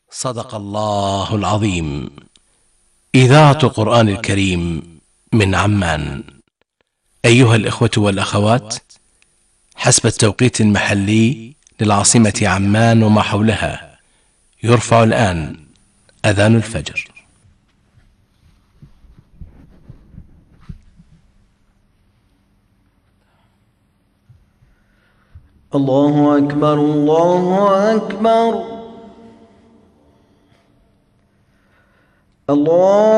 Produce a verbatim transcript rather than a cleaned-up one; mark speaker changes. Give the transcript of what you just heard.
Speaker 1: صدق الله العظيم. إذاعة قرآن الكريم من عمان. أيها الإخوة والأخوات، حسب التوقيت المحلي للعاصمة عمان وما حولها، يرفع الآن أذان الفجر.
Speaker 2: الله أكبر الله أكبر. الله